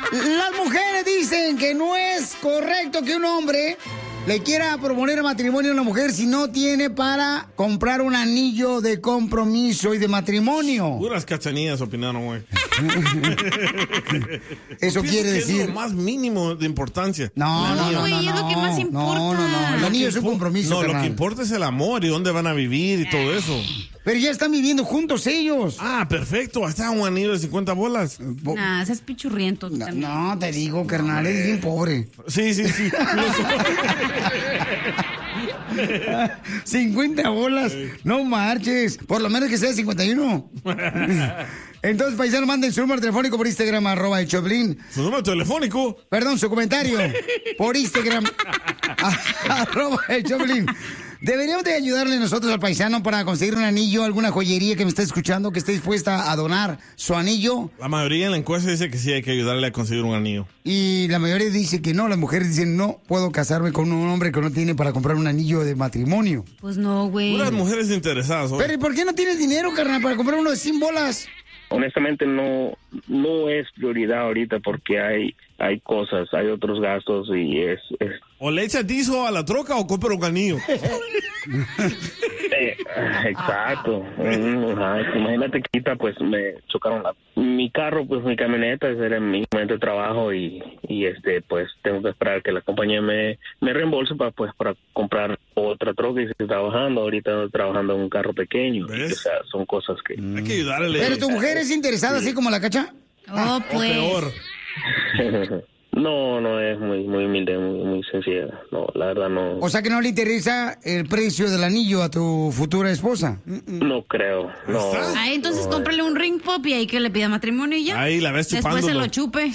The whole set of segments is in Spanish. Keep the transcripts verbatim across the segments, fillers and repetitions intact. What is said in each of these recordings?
Las mujeres dicen que no es correcto que un hombre le quiera proponer matrimonio a una mujer si no tiene para comprar un anillo de compromiso y de matrimonio. Puras cachanillas opinaron, güey. Eso quiere decir... Es lo más mínimo de importancia. No, no, no, güey, no, es lo que más importa. No, no, no. El anillo es un compromiso, No, carnal. lo que importa es el amor y dónde van a vivir y todo eso. Pero ya están viviendo juntos ellos. Ah, perfecto. Ahí está un anillo de cincuenta bolas. Nah, ese es pichurriento. No, no, te digo, carnal, eres bien pobre. Sí, sí, sí. cincuenta bolas, no marches. Por lo menos que sea cincuenta y uno. Entonces, paisano, manden su número telefónico por Instagram, arroba el Choplin. ¿Su número telefónico? Perdón, su comentario. Por Instagram, arroba el Choplin. Deberíamos de ayudarle nosotros al paisano para conseguir un anillo, alguna joyería que me esté escuchando, que esté dispuesta a donar su anillo. La mayoría en la encuesta dice que sí hay que ayudarle a conseguir un anillo. Y la mayoría dice que no. Las mujeres dicen, no puedo casarme con un hombre que no tiene para comprar un anillo de matrimonio. Pues no, güey. Puras mujeres interesadas. ¿Oye? Pero ¿y por qué no tienes dinero, carnal, para comprar uno de cien bolas? Honestamente no no es prioridad ahorita porque hay hay cosas, hay otros gastos y es... es... O le echa diésel a la troca o compra un anillo. eh, exacto. Ajá. Imagínate que ahorita pues me chocaron la... mi carro, pues mi camioneta, ese era mi momento de trabajo y, y este pues tengo que esperar que la compañía me, me reembolse para pues para comprar otra troca y estoy trabajando. Ahorita estoy trabajando en un carro pequeño. Y, o sea, son cosas que... Hay que ayudarle. ¿Pero tu mujer es interesada así como la Cacha? Oh, pues. O peor. No, no, es muy muy humilde, muy, muy sencilla. No, la verdad no. O sea que no le interesa el precio del anillo a tu futura esposa. No creo, no. Ah, entonces no, cómprale un ring pop y ahí que le pida matrimonio y ya. Ahí la ves chupándolo. Después se lo chupe.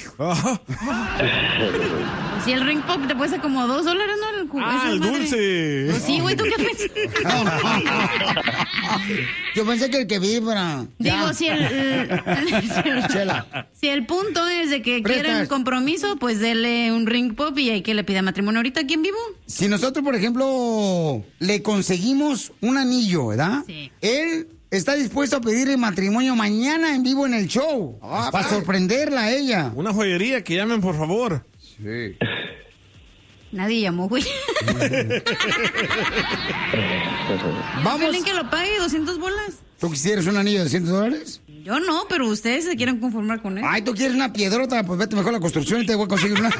Si el ring pop te cuesta como dos dólares, ¿no? El jugo, Ah, el madre. dulce. Pues sí, güey, ¿tú qué piensas? Yo pensé que el que vibra. Digo, Ya. si el, el- Chela. si el punto es de que Prestas. quieren compromiso, pues dele un ring pop y hay que le pida matrimonio ahorita aquí en vivo. Si nosotros, por ejemplo, le conseguimos un anillo, ¿verdad? Sí. Él está dispuesto a pedirle matrimonio mañana en vivo en el show. para sorprenderla a ella. Una joyería, que llamen, por favor. Sí. Nadie llamó, güey. Vamos. ¿Quieren que lo pague doscientas bolas? ¿Tú quisieras un anillo de cien dólares? Yo no, pero ustedes se quieren conformar con él. Ay, ¿tú quieres una piedrota? Pues vete mejor a la construcción y te voy a conseguir una.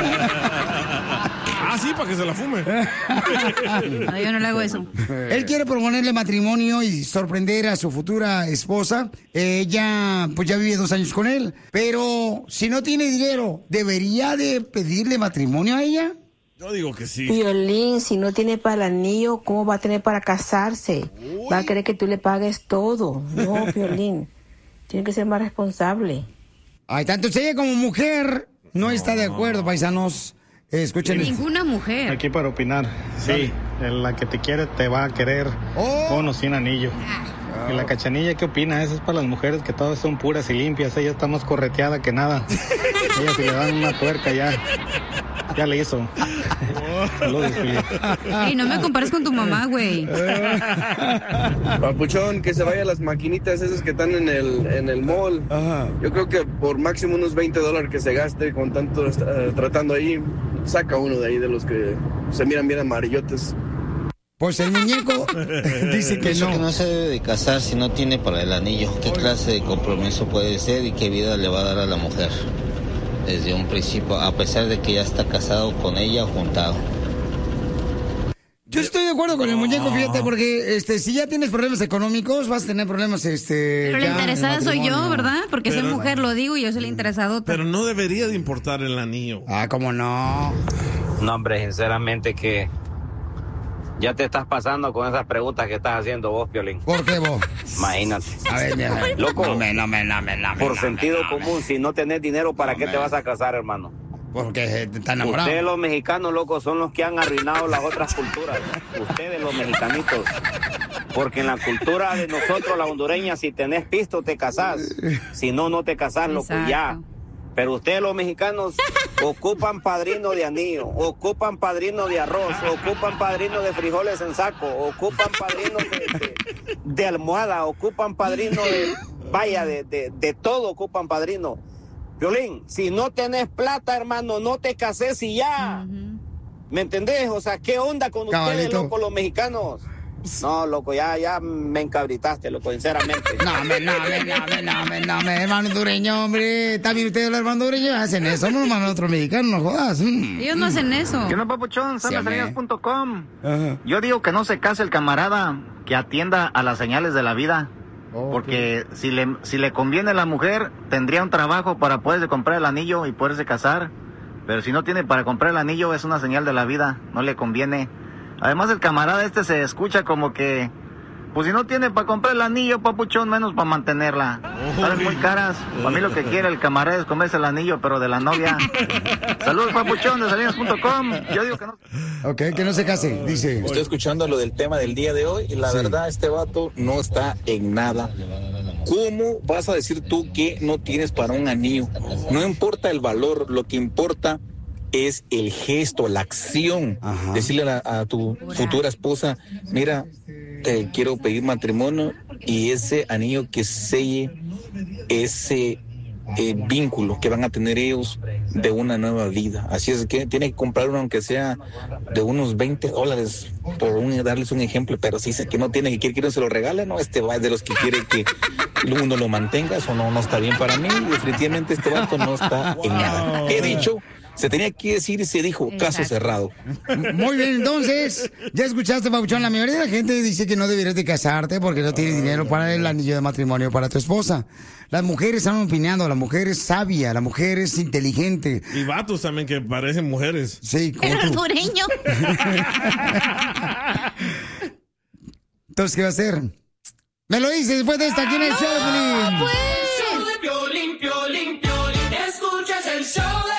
Ah, sí, para que se la fume. No, yo no le hago eso. Él quiere proponerle matrimonio y sorprender a su futura esposa. Ella, pues ya vive dos años con él. Pero si no tiene dinero, ¿debería de pedirle matrimonio a ella? Yo digo que sí. Violín, si no tiene para el anillo, ¿cómo va a tener para casarse? Uy. Va a querer que tú le pagues todo. No, Violín. Tiene que ser más responsable. Ay, tanto ella como mujer no, no está de acuerdo, paisanos. Escuchen esto. Ninguna mujer. Aquí para opinar. Sí, la que te quiere te va a querer Oh. con o sin anillo. ¿Y la Cachanilla qué opina? Eso es para las mujeres que todas son puras y limpias. Ella está más correteada que nada. Ella si le dan una tuerca ya, ya le hizo. Saludos, Fili. Ey, no me compares con tu mamá, güey. Papuchón, que se vaya a las maquinitas esas que están en el, en el mall. Ajá. Yo creo que por máximo unos veinte dólares que se gaste con tanto uh, tratando ahí, saca uno de ahí de los que se miran bien amarillotes. Pues el muñeco dice que Pienso no. que no se debe de casar si no tiene para el anillo. ¿Qué clase de compromiso puede ser y qué vida le va a dar a la mujer? Desde un principio, a pesar de que ya está casado con ella o juntado. Yo estoy de acuerdo con el muñeco, fíjate, porque este, si ya tienes problemas económicos, vas a tener problemas, este. Pero la ya en el interesada soy yo, matrimonio. ¿verdad? Porque soy Pero- mujer, lo digo, y yo soy la interesadota. Pero no debería de importar el anillo. Ah, cómo no. No, hombre, sinceramente que ya te estás pasando con esas preguntas que estás haciendo vos, Piolín. ¿Por qué vos? Imagínate. A ver, mira. Loco, No me, no me, no me, no me, por no sentido me, no me. común, si no tenés dinero, ¿para No qué me. te vas a casar, hermano? Porque está enamorado. Ustedes los mexicanos, loco, son los que han arruinado las otras culturas. Ustedes los mexicanitos. Porque en la cultura de nosotros, la hondureña, si tenés pisto, te casás. Si no, no te casás, loco, Exacto. ya. Pero ustedes los mexicanos ocupan padrino de anillo, ocupan padrino de arroz, ocupan padrino de frijoles en saco, ocupan padrino de, de, de almohada, ocupan padrino de, vaya, de, de, de todo ocupan padrino. Violín, si no tenés plata, hermano, no te cases y ya. Uh-huh. ¿Me entendés? O sea, ¿qué onda con Cabalito. ustedes, loco, los mexicanos? No, loco, ya, ya me encabritaste, loco, sinceramente. No, me, no, me, no, me, no, me, no, me, hermano hondureño, hombre. También ustedes, los hermanos hondureños, hacen eso, no, hermano, otros mexicanos, no jodas. Mm. Ellos no hacen eso. ¿Qué onda, papuchón? Sanasalidas punto com. Yo digo que no se case el camarada, que atienda a las señales de la vida. Oh, porque okay. si le si le conviene a la mujer, tendría un trabajo para poderse comprar el anillo y poderse casar. Pero si no tiene para comprar el anillo, es una señal de la vida, no le conviene. Además, el camarada este se escucha como que, pues si no tiene para comprar el anillo, papuchón, menos para mantenerla. Salen muy caras. Para mí lo que quiere el camarada es comerse el anillo, pero de la novia. Saludos, papuchón, de salinas punto com. Yo digo que no. Ok, que no se case, dice. Estoy escuchando lo del tema del día de hoy y la sí. verdad, este vato no está en nada. ¿Cómo vas a decir tú que no tienes para un anillo? No importa el valor, lo que importa es el gesto, la acción. Ajá. Decirle a, a tu futura esposa, mira, te quiero pedir matrimonio, y ese anillo que selle ese eh, vínculo que van a tener ellos de una nueva vida. Así es que tiene que comprar uno, aunque sea de unos veinte dólares, por un, darles un ejemplo, pero si dice que no tiene, que quiere que uno se lo regale, no, este va de los que quiere que uno lo mantenga, eso no, no está bien para mí. Definitivamente este vato no está en nada. He dicho, se tenía que decir y se dijo, caso cerrado. Muy bien, entonces, ya escuchaste, Pabuchón, la mayoría de la gente dice que no deberías de casarte porque no tienes dinero para el anillo de matrimonio para tu esposa. Las mujeres están opinando, la mujer es sabia, la mujer es inteligente. Y vatos también que parecen mujeres. Sí, como el hondureño. Entonces, ¿qué va a hacer? Me lo dices después de esta aquí en el show, Piolín. Pues. Show de Piolín, Piolín, Piolín. Escuchas el show de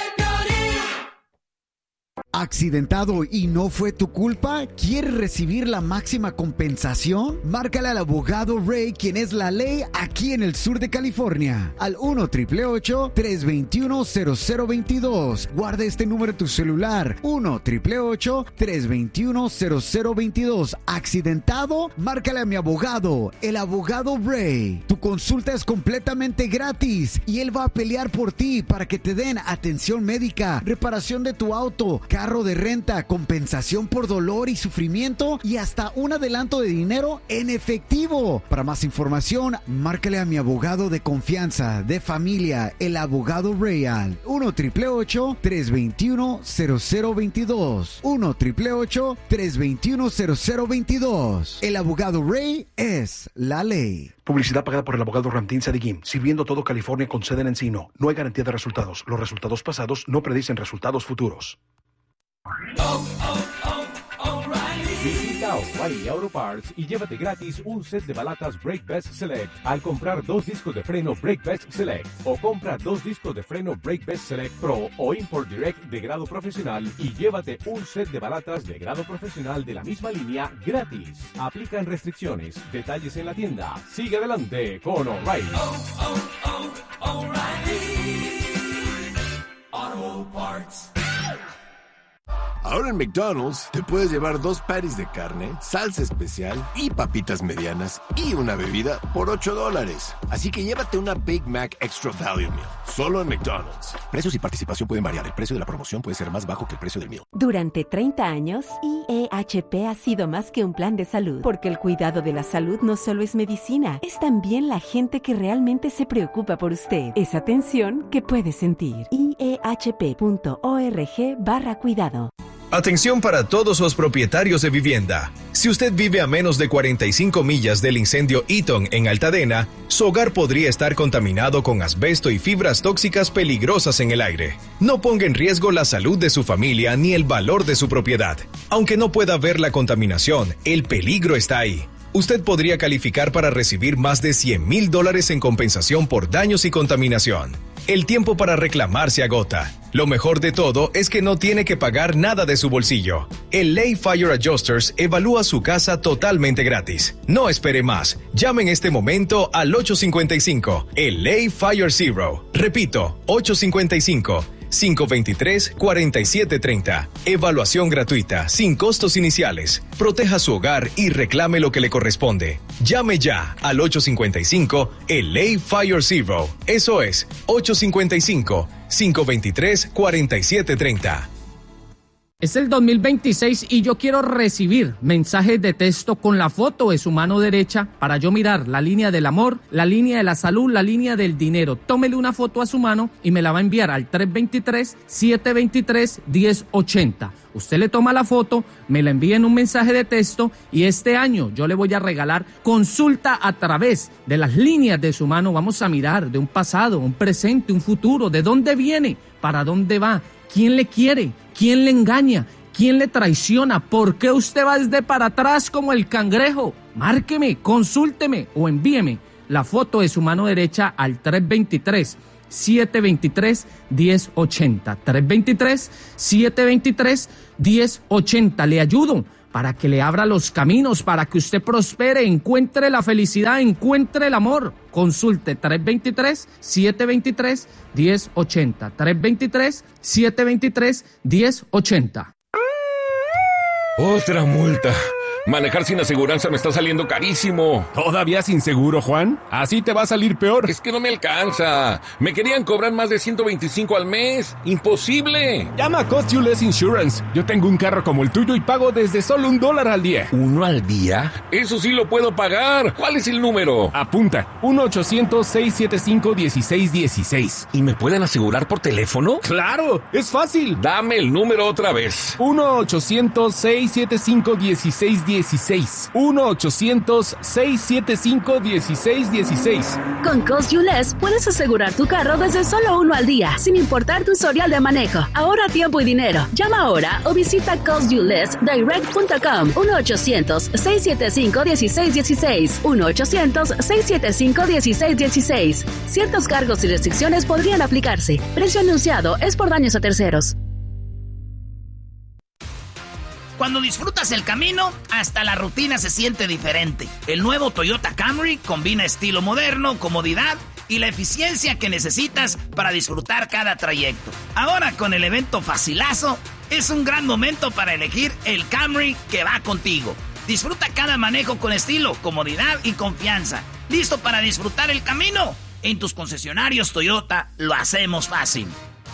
¿Accidentado y no fue tu culpa? ¿Quieres recibir la máxima compensación? Márcale al abogado Ray, quien es la ley aquí en el sur de California, al uno, ocho ocho ocho, tres dos uno, cero cero dos dos. Guarda este número en tu celular, uno, ocho ocho ocho, tres dos uno, cero cero dos dos. ¿Accidentado? Márcale a mi abogado, el abogado Ray. Tu consulta es completamente gratis y él va a pelear por ti para que te den atención médica, reparación de tu auto, carro de renta, compensación por dolor y sufrimiento y hasta un adelanto de dinero en efectivo. Para más información, márcale a mi abogado de confianza, de familia, el abogado Real. uno, ocho ocho ocho, tres dos uno, cero cero dos dos. uno, ocho ocho ocho, tres dos uno, cero cero dos dos. El abogado Ray es la ley. Publicidad pagada por el abogado Ramtín Sadeghian, sirviendo todo California con sede en Encino. No hay garantía de resultados. Los resultados pasados no predicen resultados futuros. Oh, oh, oh, O'Reilly. Visita O'Reilly Auto Parts y llévate gratis un set de balatas Brake Best Select al comprar dos discos de freno Brake Best Select, o compra dos discos de freno Brake Best Select Pro o Import Direct de grado profesional y llévate un set de balatas de grado profesional de la misma línea gratis. Aplican restricciones. Detalles en la tienda. Sigue adelante con O'Reilly. Oh, oh, oh, O'Reilly Auto Parts. Ahora en McDonald's te puedes llevar dos patties de carne, salsa especial y papitas medianas y una bebida por ocho dólares. Así que llévate una Big Mac Extra Value Meal, solo en McDonald's. Precios y participación pueden variar. El precio de la promoción puede ser más bajo que el precio del meal. Durante treinta años, I E H P ha sido más que un plan de salud, porque el cuidado de la salud no solo es medicina, es también la gente que realmente se preocupa por usted. Es atención que puede sentir. I E H P punto org barra cuidado. Atención para todos los propietarios de vivienda. Si usted vive a menos de cuarenta y cinco millas del incendio Eaton en Altadena, su hogar podría estar contaminado con asbesto y fibras tóxicas peligrosas en el aire. No ponga en riesgo la salud de su familia ni el valor de su propiedad. Aunque no pueda ver la contaminación, el peligro está ahí. Usted podría calificar para recibir más de cien mil dólares en compensación por daños y contaminación. El tiempo para reclamar se agota. Lo mejor de todo es que no tiene que pagar nada de su bolsillo. El Lay Fire Adjusters evalúa su casa totalmente gratis. No espere más. Llame en este momento al ocho cinco cinco, el Lay Fire Zero. Repito, ocho cinco cinco, cinco dos tres, cuatro siete tres cero. Evaluación gratuita, sin costos iniciales. Proteja su hogar y reclame lo que le corresponde. Llame ya al ocho cinco cinco L A Fire Zero. Eso es, ocho cinco cinco, cinco dos tres, cuatro siete tres cero. Es el dos mil veintiséis y yo quiero recibir mensajes de texto con la foto de su mano derecha para yo mirar la línea del amor, la línea de la salud, la línea del dinero. Tómele una foto a su mano y me la va a enviar al tres dos tres, siete dos tres, uno cero ocho cero. Usted le toma la foto, me la envía en un mensaje de texto y este año yo le voy a regalar consulta a través de las líneas de su mano. Vamos a mirar de un pasado, un presente, un futuro, de dónde viene, para dónde va, quién le quiere, quién le engaña, quién le traiciona, por qué usted va desde para atrás como el cangrejo. Márqueme, consúlteme o envíeme la foto de su mano derecha al tres dos tres, siete dos tres, uno cero ocho cero. tres dos tres, siete dos tres, uno cero ocho cero. Le ayudo para que le abra los caminos, para que usted prospere, encuentre la felicidad, encuentre el amor. Consulte tres dos tres, siete dos tres, uno cero ocho cero. tres dos tres, siete dos tres, uno cero ocho cero. Otra multa. Manejar sin aseguranza me está saliendo carísimo. ¿Todavía sin seguro, Juan? Así te va a salir peor. Es que no me alcanza. Me querían cobrar más de ciento veinticinco al mes. ¡Imposible! Llama a Cost You Less Insurance. Yo tengo un carro como el tuyo y pago desde solo un dólar al día. ¿Uno al día? Eso sí lo puedo pagar. ¿Cuál es el número? Apunta. uno ochocientos, seiscientos setenta y cinco, dieciséis dieciséis. ¿Y me pueden asegurar por teléfono? ¡Claro! ¡Es fácil! Dame el número otra vez. uno ochocientos, seiscientos setenta y cinco, dieciséis dieciséis. uno ochocientos, seiscientos setenta y cinco, dieciséis dieciséis. Con Cost You Less puedes asegurar tu carro desde solo uno al día, sin importar tu historial de manejo. Ahorra tiempo y dinero. Llama ahora o visita cost you less direct punto com. uno ochocientos, seiscientos setenta y cinco, dieciséis dieciséis. uno ochocientos, seiscientos setenta y cinco, dieciséis dieciséis. Ciertos cargos y restricciones podrían aplicarse. Precio anunciado es por daños a terceros. Cuando disfrutas el camino, hasta la rutina se siente diferente. El nuevo Toyota Camry combina estilo moderno, comodidad y la eficiencia que necesitas para disfrutar cada trayecto. Ahora con el evento Facilazo, es un gran momento para elegir el Camry que va contigo. Disfruta cada manejo con estilo, comodidad y confianza. ¿Listo para disfrutar el camino? En tus concesionarios Toyota lo hacemos fácil.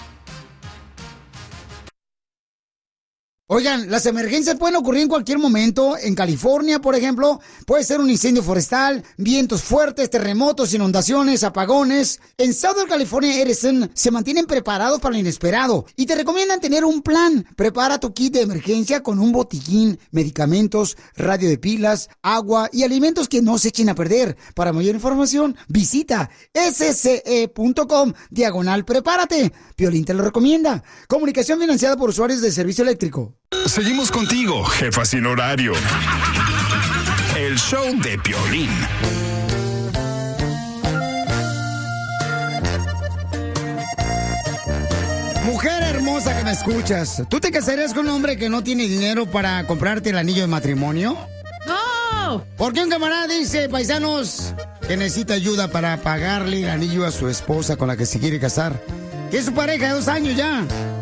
Oigan, las emergencias pueden ocurrir en cualquier momento. En California, por ejemplo, puede ser un incendio forestal, vientos fuertes, terremotos, inundaciones, apagones. En Southern California Edison se mantienen preparados para lo inesperado y te recomiendan tener un plan. Prepara tu kit de emergencia con un botiquín, medicamentos, radio de pilas, agua y alimentos que no se echen a perder. Para mayor información, visita sce.com diagonal prepárate. Piolín te lo recomienda. Comunicación financiada por usuarios de servicio eléctrico. Seguimos contigo, jefa sin horario. El show de Piolín. Mujer hermosa que me escuchas, ¿tú te casarías con un hombre que no tiene dinero para comprarte el anillo de matrimonio? ¡No! ¿Por qué un camarada dice, paisanos, que necesita ayuda para pagarle el anillo a su esposa con la que se quiere casar? Que es su pareja de dos años ya.